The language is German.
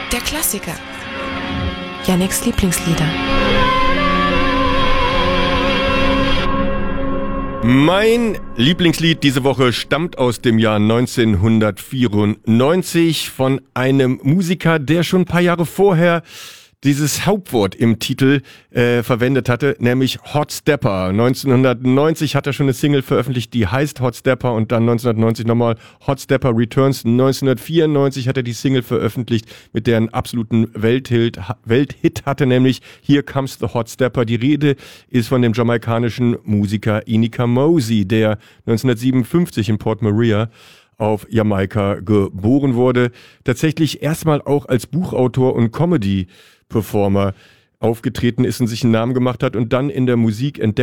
Der Klassiker. Yannicks Lieblingslieder. Mein Lieblingslied diese Woche stammt aus dem Jahr 1994 von einem Musiker, der schon ein paar Jahre vorher dieses Hauptwort im Titel verwendet hatte, nämlich Hot Stepper. 1990 hat er schon eine Single veröffentlicht, die heißt Hot Stepper, und dann 1990 nochmal Hot Stepper Returns. 1994 hat er die Single veröffentlicht, mit der einen absoluten Welthit hatte, nämlich Here Comes the Hot Stepper. Die Rede ist von dem jamaikanischen Musiker Inika Mosey, der 1957 in Port Maria auf Jamaika geboren wurde. Tatsächlich erstmal auch als Buchautor und Comedy-Performer aufgetreten ist und sich einen Namen gemacht hat und dann in der Musik entdeckt